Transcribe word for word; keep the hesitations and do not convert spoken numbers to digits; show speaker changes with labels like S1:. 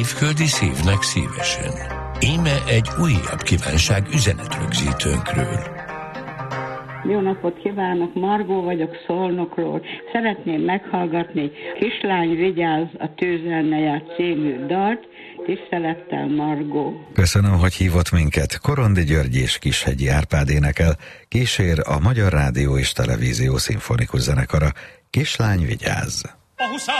S1: Évföldi szívnek szívesen. Íme egy újabb kívánság üzenetrögzítőnkről.
S2: Jó napot kívánok, Margó vagyok Szolnokról. Szeretném meghallgatni Kislány vigyázz, a tűzzel ne játsz című dalt. Tisztelettel, Margó.
S3: Köszönöm, hogy hívott minket. Korondi György és Kishegyi Árpád énekel. Kísér a Magyar Rádió és Televízió Szimfonikus Zenekara. Kislány vigyázz!